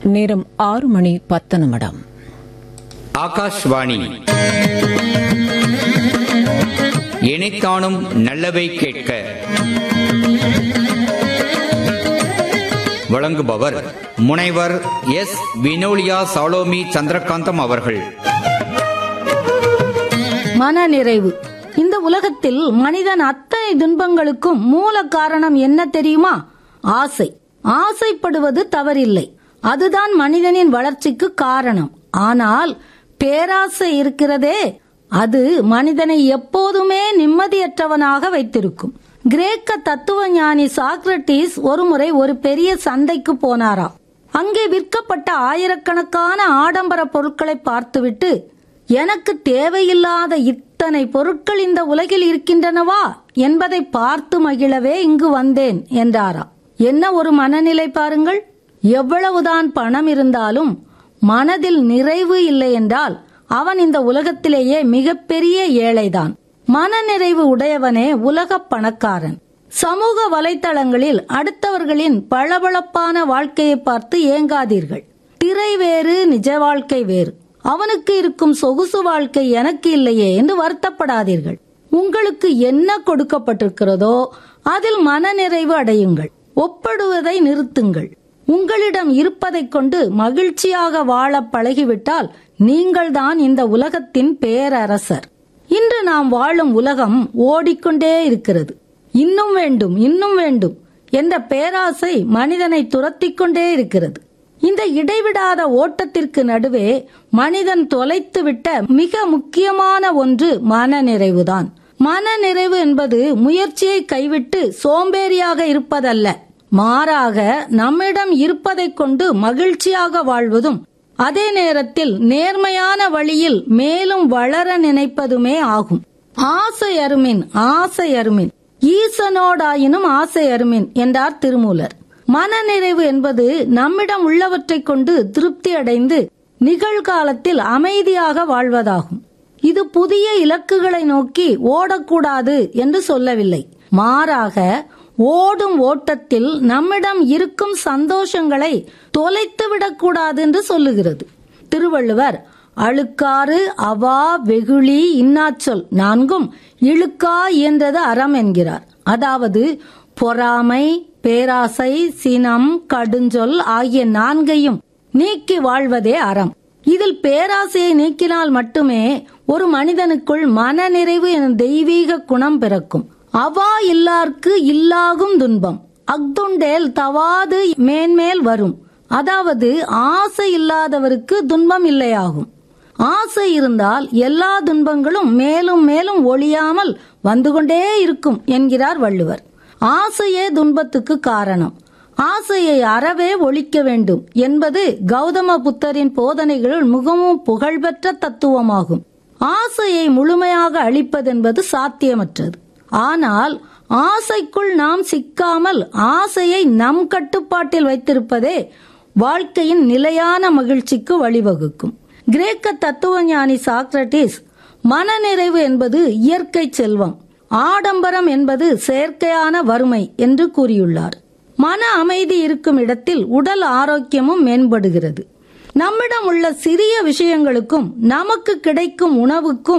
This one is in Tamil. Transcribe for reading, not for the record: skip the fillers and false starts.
நேரம் 6:10. ஆகாஷ்வாணி. இணைத்தானும் நல்லவை கேட்க. வழங்குபவர் முனைவர் எஸ். வினோலியா சாலோமி சந்திரகாந்தம் அவர்கள். மனநிறைவு. இந்த உலகத்தில் மனிதன் அத்தனை துன்பங்களுக்கும் மூல காரணம் என்ன தெரியுமா? ஆசை. ஆசைப்படுவது தவறில்லை, அதுதான் மனிதனின் வளர்ச்சிக்கு காரணம். ஆனால் பேராசை இருக்கிறதே, அது மனிதனை எப்போதுமே நிம்மதியற்றவனாக வைத்திருக்கும். கிரேக்க தத்துவ ஞானி சாக்ரட்டிஸ் ஒருமுறை ஒரு பெரிய சந்தைக்கு போனாராம். அங்கே விற்கப்பட்ட ஆயிரக்கணக்கான ஆடம்பர பொருட்களை பார்த்துவிட்டு, எனக்கு தேவையில்லாத இத்தனை பொருட்கள் இந்த உலகில் இருக்கின்றனவா என்பதை பார்த்து மகிழவே இங்கு வந்தேன் என்றாராம். என்ன ஒரு மனநிலை பாருங்கள்! எவ்வளவுதான் பணம் இருந்தாலும் மனதில் நிறைவு இல்லை என்றால் அவன் இந்த உலகத்திலேயே மிகப்பெரிய ஏழைதான். மனநிறைவு உடையவனே உலக பணக்காரன். சமூக வலைத்தளங்களில் அடுத்தவர்களின் பளபளப்பான வாழ்க்கையை பார்த்து ஏங்காதீர்கள். திரை வேறு, நிஜ வாழ்க்கை வேறு. அவனுக்கு இருக்கும் சொகுசு வாழ்க்கை எனக்கு இல்லையே என்று வருத்தப்படாதீர்கள். உங்களுக்கு என்ன கொடுக்கப்பட்டிருக்கிறதோ அதில் மனநிறைவு அடையுங்கள். ஒப்பிடுவதை நிறுத்துங்கள். உங்களிடம் இருப்பதை கொண்டு மகிழ்ச்சியாக வாழ பழகிவிட்டால் நீங்கள்தான் இந்த உலகத்தின் பேரரசர். இன்று நாம் வாழும் உலகம் ஓடிக்கொண்டே இருக்கிறது. இன்னும் வேண்டும், இன்னும் வேண்டும் என்ற பேராசை மனிதனை துரத்திக் கொண்டே இருக்கிறது. இந்த இடைவிடாத ஓட்டத்திற்கு நடுவே மனிதன் தொலைத்துவிட்ட மிக முக்கியமான ஒன்று மனநிறைவுதான். மனநிறைவு என்பது முயற்சியை கைவிட்டு சோம்பேறியாக இருப்பதல்ல, மாறாக நம்மிடம் இருப்பதை கொண்டு மகிழ்ச்சியாக வாழ்வதும் அதே நேரத்தில் நேர்மையான வழியில் மேலும் வளர நினைப்பதுமே ஆகும். ஆசை அருமின், ஆசை அருமின், ஈசனோடாயினும் ஆசை அருமின் என்றார் திருமூலர். மனநிறைவு என்பது நம்மிடம் உள்ளவற்றை கொண்டு திருப்தி அடைந்து நிகழ்காலத்தில் அமைதியாக வாழ்வதாகும். இது புதிய இலக்குகளை நோக்கி ஓடக்கூடாது என்று சொல்லவில்லை, மாறாக ஓடும் ஓட்டத்தில் நம்மிடம் இருக்கும் சந்தோஷங்களை தொலைத்துவிடக்கூடாது என்று சொல்லுகிறது. திருவள்ளுவர் அழுக்காறு அவா வெகுளி இன்னாச்சொல் நான்கும் இழுக்கா இயன்றது அறம் என்கிறார். அதாவது பொறாமை, பேராசை, சினம், கடுஞ்சொல் ஆகிய நான்கையும் நீக்கி வாழ்வதே அறம். இதில் பேராசையை நீக்கினால் மட்டுமே ஒரு மனிதனுக்குள் மனநிறைவு எனும் தெய்வீக குணம் பிறக்கும். அவா இல்லார்க்கு இல்லாகும் துன்பம் அக்துண்டேல் தவாது மேன்மேல் வரும். அதாவது ஆசை இல்லாதவருக்கு துன்பம் இல்லையாகும். ஆசை இருந்தால் எல்லா துன்பங்களும் மேலும் மேலும் ஒழியாமல் வந்து கொண்டே இருக்கும் என்கிறார் வள்ளுவர். ஆசையே துன்பத்துக்கு காரணம். ஆசையை அறவே ஒழிக்க வேண்டும் என்பது கௌதம புத்தரின் போதனைகளில் மிகவும் புகழ்பெற்ற தத்துவமாகும். ஆசையை முழுமையாக அழிப்பதென்பது சாத்தியமற்றது. ஆனால் ஆசைக்குள் நாம் சிக்காமல் ஆசையை நம் கட்டுப்பாட்டில் வைத்திருப்பதே வாழ்க்கையின் நிலையான மகிழ்ச்சிக்கு வழிவகுக்கும். கிரேக்க தத்துவ ஞானி சாக்ரட்டிஸ் மனநிறைவு என்பது இயற்கை செல்வம், ஆடம்பரம் என்பது செயற்கையான வறுமை என்று கூறியுள்ளார். மன அமைதி இருக்கும் இடத்தில் உடல் ஆரோக்கியமும் மேம்படுகிறது. நம்மிடம் உள்ள சிறிய விஷயங்களுக்கும் நமக்கு கிடைக்கும் உணவுக்கும்